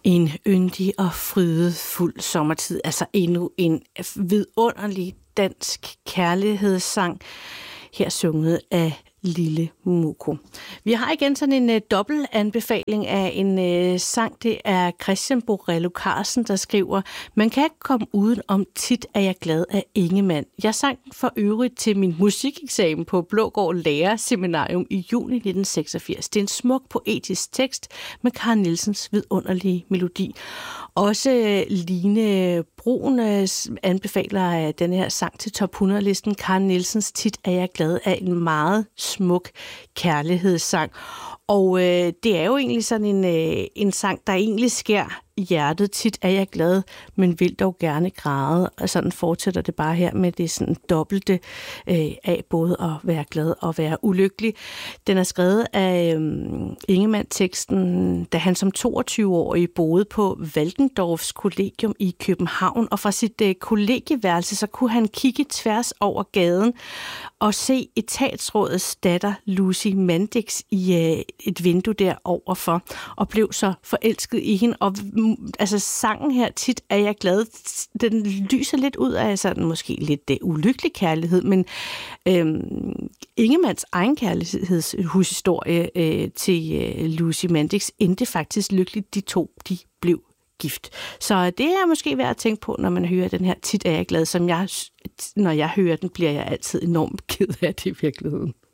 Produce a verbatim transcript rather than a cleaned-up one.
En yndig og frydefuld sommertid, altså endnu en vidunderlig dansk kærlighedssang, her sunget af Lille Muko. Vi har igen sådan en uh, dobbelt anbefaling af en uh, sang. Det er Christian Borello Carlsen, der skriver: Man kan ikke komme uden om Tit er jeg glad af Ingemann. Jeg sang for øvrigt til min musikeksamen på Blågård Lærerseminarium i juni nitten seksogfirs. Det er en smuk poetisk tekst med Karen Nielsens vidunderlige melodi. Også Line Brun anbefaler den her sang til top hundrede-listen. Karen Nielsens Tit er jeg glad af en meget smuk kærlighedssang. Og øh, det er jo egentlig sådan en, øh, en sang, der egentlig sker i hjertet. Tit er jeg glad, men vil dog gerne græde. Og sådan fortsætter det bare her med det sådan dobbelte øh, af både at være glad og være ulykkelig. Den er skrevet af øh, Ingemann-teksten, da han som toogtyve-årig boede på Waldendorfs kollegium i København. Og fra sit øh, kollegieværelse, så kunne han kigge tværs over gaden og se etatsrådets datter Lucy Mandix i øh, et vindue der overfor, og blev så forelsket i hende. Og altså sangen her, Tit er jeg glad, den lyser lidt ud af sådan måske lidt uh, ulykkelig kærlighed, men øhm, Ingemanns egen kærlighedshushistorie øh, til øh, Lucy Mandix endte faktisk lykkeligt. De to, de blev gift. Så det er måske værd at tænke på, når man hører den her Tit er jeg glad, som jeg, når jeg hører den, bliver jeg altid enormt ked af det i virkeligheden.